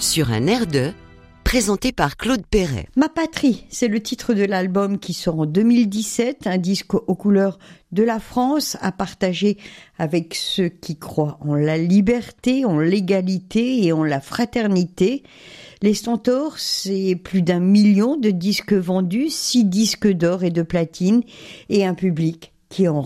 sur un air de, présenté par Claude Perret. Ma patrie, c'est le titre de l'album qui sort en 2017, un disque aux couleurs de la France à partager avec ceux qui croient en la liberté, en l'égalité et en la fraternité. Les Stentors, c'est plus d'1 million de disques vendus, 6 disques d'or et de platine et un public qui en